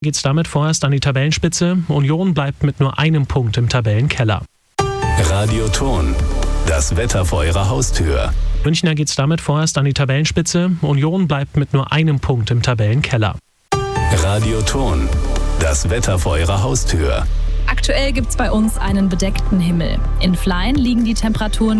Geht's damit vorerst an die Tabellenspitze. Union bleibt mit nur einem Punkt im Tabellenkeller. Radioton, das Wetter vor Ihrer Haustür. Münchner geht's damit vorerst an die Tabellenspitze. Union bleibt mit nur einem Punkt im Tabellenkeller. Radioton, das Wetter vor Ihrer Haustür. Aktuell gibt's bei uns einen bedeckten Himmel. In Flein liegen die Temperaturen